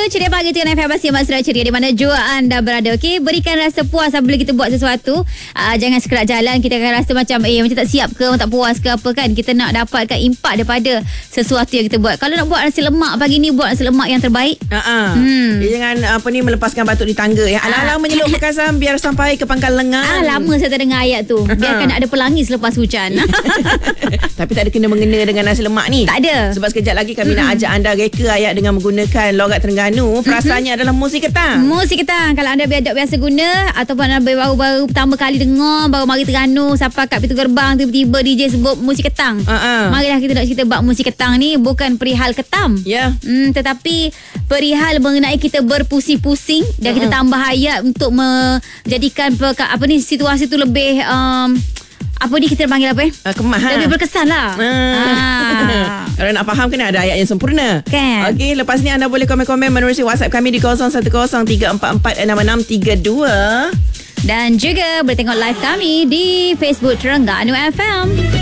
Ceria Pagi dengan FM Asia Masra Ceria di mana jua anda berada. Okey, berikan rasa puas apabila kita buat sesuatu. Jangan sekerat jalan kita akan rasa macam tak siap ke, tak puas ke apa kan. Kita nak dapatkan impak daripada sesuatu yang kita buat. Kalau nak buat nasi lemak pagi ni, buat nasi lemak yang terbaik. Dia jangan melepaskan batuk di tangga ya. Alang-alang menyelup Bekasam biar sampai ke pangkal lengan. Lama saya tak dengar ayat tu. Biarkan ada pelangi selepas hujan. Tapi tak ada kena-mengena dengan nasi lemak ni. Tak ada. Sebab sekejap lagi kami nak ajak anda reka ayat dengan menggunakan logat Terengganu. Frasanya adalah musik ketang. Musik ketang. Kalau anda biasa guna ataupun anda baru pertama kali dengar, baru mari Terengganu, sampai kat pintu gerbang tiba-tiba DJ sebut musik ketang. Marilah kita nak cerita bab musik ketang ni bukan perihal ketam. Ya. Tetapi perihal mengenai kita berpusing-pusing dan kita tambah ayat untuk menjadikan situasi tu lebih kita panggil apa? Kemah. Lebih berkesan lah. Kalau nak faham kena ada ayat yang sempurna. Kan? Okey, lepas ni anda boleh komen-komen menerusi WhatsApp kami di 0110344662 dan juga boleh tengok live kami di Facebook Terengganu FM.